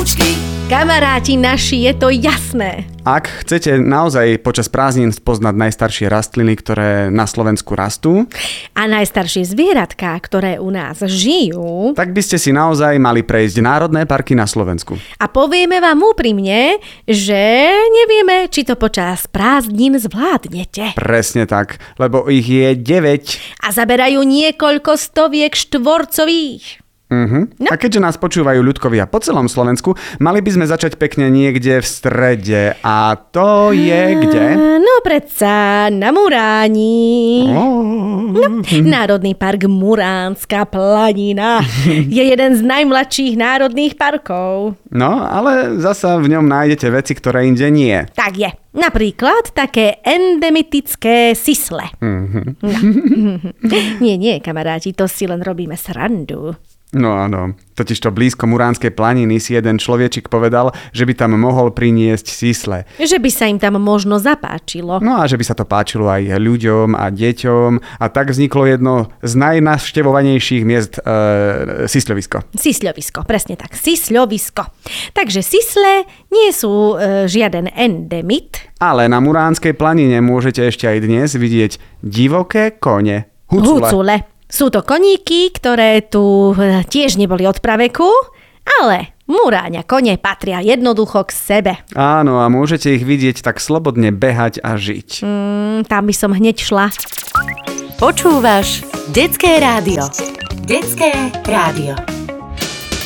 Kamaráti naši, je to jasné. Ak chcete naozaj počas prázdnin spoznať najstaršie rastliny, ktoré na Slovensku rastú, a najstaršie zvieratká, ktoré u nás žijú, tak by ste si naozaj mali prejsť národné parky na Slovensku. A povieme vám úprimne, že nevieme, či to počas prázdnin zvládnete. Presne tak, lebo ich je 9. A zaberajú niekoľko stoviek štvorcových. No. A keďže nás počúvajú ľudkovia po celom Slovensku, mali by sme začať pekne niekde v strede. A to je kde? No predsa na Muráni. No, Národný park Muránska planina je jeden z najmladších národných parkov. No, ale zasa v ňom nájdete veci, ktoré inde nie. Tak je. Napríklad také endemitické sisle. No. Nie, kamaráti, to si len robíme srandu. No áno, totižto blízko Muránskej planiny si jeden človečik povedal, že by tam mohol priniesť sisle. Že by sa im tam možno zapáčilo. No a že by sa to páčilo aj ľuďom a deťom a tak vzniklo jedno z najnavštevovanejších miest sisľovisko. Sisľovisko, presne tak, sisľovisko. Takže sisle nie sú žiaden endemit. Ale na Muránskej planine môžete ešte aj dnes vidieť divoké kone. Hucule. Sú to koníky, ktoré tu tiež neboli od praveku, ale Muráňa kone patria jednoducho k sebe. Áno, a môžete ich vidieť tak slobodne behať a žiť. Tam by som hneď šla. Počúvaš Detské rádio. Detské rádio.